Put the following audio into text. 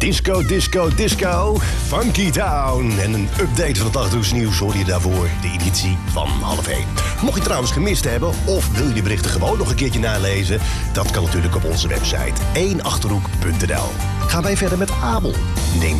Disco, disco, disco. Funky Town. En een update van het Achterhoeks hoor je daarvoor. De editie van 12:30. Mocht je trouwens gemist hebben of wil je die berichten gewoon nog een keertje nalezen, dat kan natuurlijk op onze website 1achterhoek.nl. Gaan wij verder met Abel. Neem